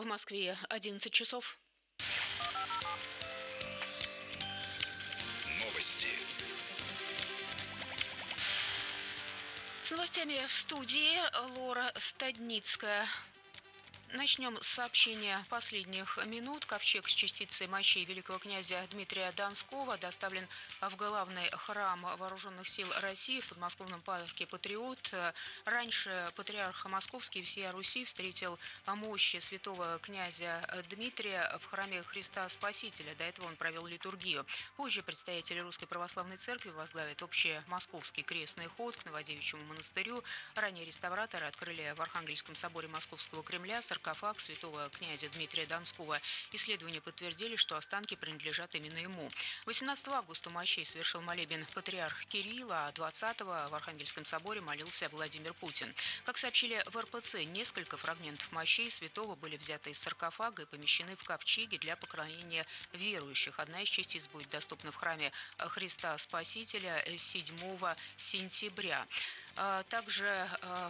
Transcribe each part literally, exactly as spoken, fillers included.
В Москве одиннадцать часов. Новости. С новостями в студии Лора Стадницкая. Начнем с сообщения последних минут. Ковчег с частицей мощей великого князя Дмитрия Донского доставлен в главный храм Вооруженных сил России в подмосковном парке «Патриот». Раньше патриарх Московский и всея Руси встретил мощи святого князя Дмитрия в храме Христа Спасителя. До этого он провел литургию. Позже предстоятели Русской Православной Церкви возглавят общий московский крестный ход к Новодевичьему монастырю. Ранее реставраторы открыли в Архангельском соборе Московского Кремля саркофаг святого князя Дмитрия Донского. Исследования подтвердили, что останки принадлежат именно ему. восемнадцатого августа у мощей совершил молебен патриарх Кирилл, а двадцатого в Архангельском соборе молился Владимир Путин. Как сообщили в эр пэ цэ, несколько фрагментов мощей святого были взяты из саркофага и помещены в ковчеги для поклонения верующих. Одна из частиц будет доступна в храме Христа Спасителя седьмого сентября. Также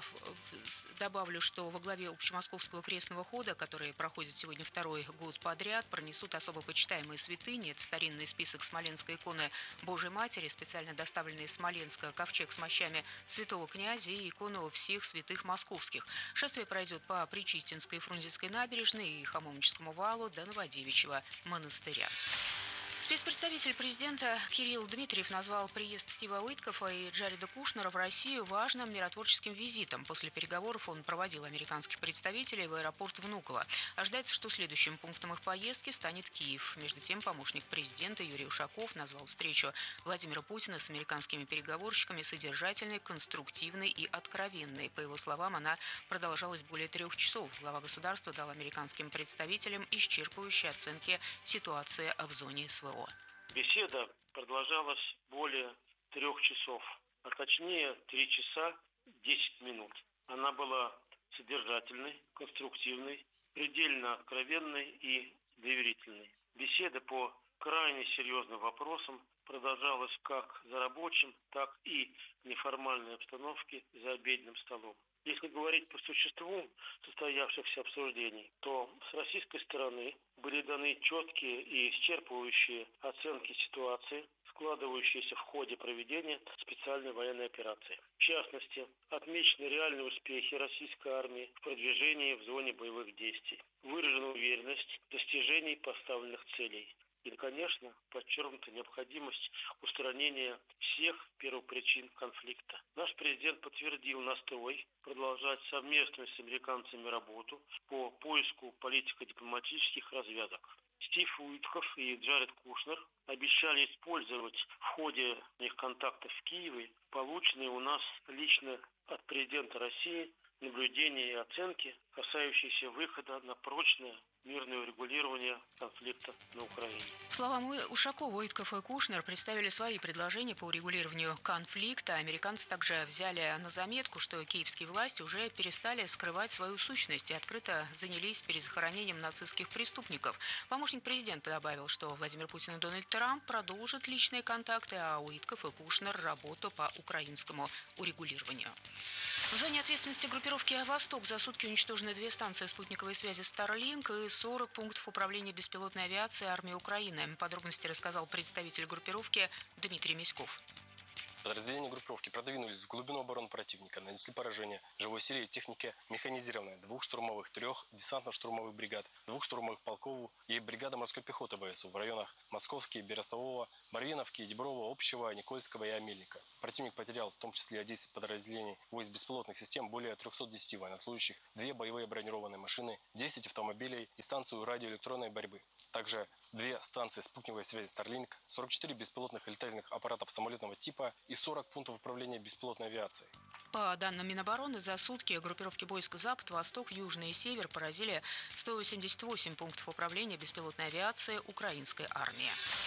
добавлю, что во главе общемосковского крестного хода, который проходит сегодня второй год подряд, пронесут особо почитаемые святыни. Это старинный список смоленской иконы Божией Матери, специально доставленный из Смоленска ковчег с мощами святого князя и икону всех святых московских. Шествие пройдет по Пречистинской и Фрунзенской набережной и Хамовническому валу до Новодевичьего монастыря. Спецпредставитель президента Кирилл Дмитриев назвал приезд Стива Уиткофа и Джареда Кушнера в Россию важным миротворческим визитом. После переговоров он проводил американских представителей в аэропорт Внуково. Ожидается, что следующим пунктом их поездки станет Киев. Между тем, помощник президента Юрий Ушаков назвал встречу Владимира Путина с американскими переговорщиками содержательной, конструктивной и откровенной. По его словам, она продолжалась более трех часов. Глава государства дал американским представителям исчерпывающие оценки ситуации в зоне эс вэ о. Беседа продолжалась более трех часов, а точнее три часа десять минут. Она была содержательной, конструктивной, предельно откровенной и доверительной. Беседа по крайне серьезным вопросам продолжалась как за рабочим, так и в неформальной обстановке за обеденным столом. Если говорить по существу состоявшихся обсуждений, то с российской стороны были даны четкие и исчерпывающие оценки ситуации, складывающиеся в ходе проведения специальной военной операции. В частности, отмечены реальные успехи российской армии в продвижении в зоне боевых действий, выражена уверенность в достижении поставленных целей. И, конечно, подчеркнута необходимость устранения всех первопричин конфликта. Наш президент подтвердил настрой продолжать совместную с американцами работу по поиску политико-дипломатических развязок. Стив Уиткоф и Джаред Кушнер обещали использовать в ходе их контактов в Киеве полученные у нас лично от президента России наблюдения и оценки, касающиеся выхода на прочное мирное урегулирование конфликта на Украине. По словам Ушакова, Уиткоф и Кушнер представили свои предложения по урегулированию конфликта. Американцы также взяли на заметку, что киевские власти уже перестали скрывать свою сущность и открыто занялись перезахоронением нацистских преступников. Помощник президента добавил, что Владимир Путин и Дональд Трамп продолжат личные контакты, а Уиткоф и Кушнер – работу по украинскому урегулированию. В зоне ответственности группировки «Восток» за сутки уничтожены две станции спутниковой связи Starlink и сорок пунктов управления беспилотной авиации армии Украины. Подробности рассказал представитель группировки Дмитрий Миськов. Подразделения группировки продвинулись в глубину обороны противника, нанесли поражение живой силе и технике механизированной двух штурмовых, трех десантно-штурмовых бригад, двух штурмовых полков и бригада морской пехоты вэ эс у в районах Московский, Берестового, Барвиновки, Деброва, Общего, Никольского и Амельника. Противник потерял в том числе десять подразделений войск беспилотных систем, более трёхсот десяти военнослужащих, две боевые бронированные машины, десять автомобилей и станцию радиоэлектронной борьбы. Также две станции спутниковой связи Starlink, сорок четыре беспилотных летательных аппаратов самолетного типа и сорок пунктов управления беспилотной авиацией. По данным Минобороны, за сутки группировки войск «Запад», «Восток», «Южный» и «Север» поразили сто восемьдесят восемь пунктов управления беспилотной авиации украинской армии.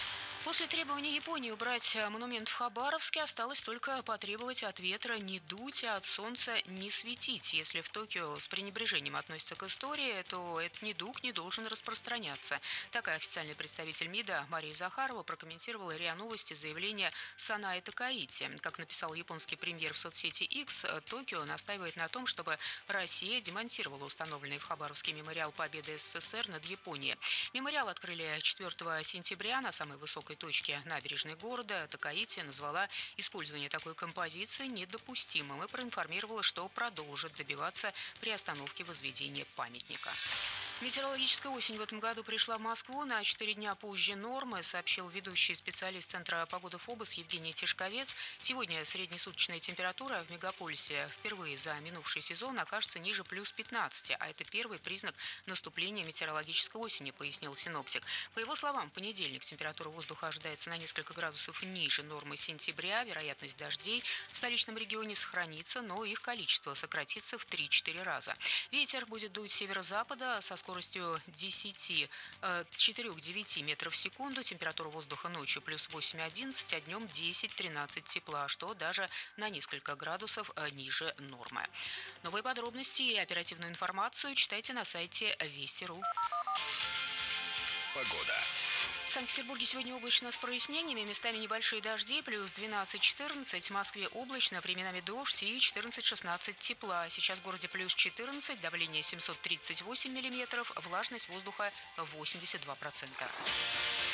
После требования Японии убрать монумент в Хабаровске осталось только потребовать от ветра не дуть, а от солнца не светить. Если в Токио с пренебрежением относятся к истории, то этот недуг не должен распространяться. Такая официальный представитель МИДа Мария Захарова прокомментировала РИА Новости заявление Санаи Такаити. Как написал японский премьер в соцсети X, Токио настаивает на том, чтобы Россия демонтировала установленный в Хабаровске мемориал Победы СССР над Японией. Мемориал открыли четвёртого сентября на самой высокой точке набережной города. Такаити назвала использование такой композиции недопустимым и проинформировала, что продолжит добиваться приостановки возведения памятника. Метеорологическая осень в этом году пришла в Москву на четыре дня позже нормы, сообщил ведущий специалист Центра погоды ФОБОС Евгений Тишковец. Сегодня среднесуточная температура в мегаполисе впервые за минувший сезон окажется ниже плюс пятнадцати, а это первый признак наступления метеорологической осени, пояснил синоптик. По его словам, в понедельник температура воздуха ожидается на несколько градусов ниже нормы сентября, вероятность дождей в столичном регионе сохранится, но их количество сократится в три-четыре раза. Ветер будет дуть с северо-запада со скоростью четыре-девять метров в секунду. Температура воздуха ночью плюс восемь-одиннадцать, а днем десять-тринадцать тепла, что даже на несколько градусов ниже нормы. Новые подробности и оперативную информацию читайте на сайте Вести точка ру. Погода. В Санкт-Петербурге сегодня облачно с прояснениями, местами небольшие дожди, плюс двенадцать-четырнадцать, в Москве облачно, временами дождь и четырнадцать-шестнадцать тепла. Сейчас в городе плюс четырнадцать, давление семьсот тридцать восемь миллиметров, влажность воздуха восемьдесят два процента.